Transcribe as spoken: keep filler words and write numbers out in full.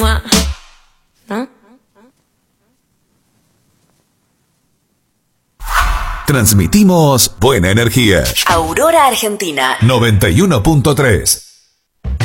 ¿No? Transmitimos buena energía. Aurora, Argentina. noventa y uno punto tres.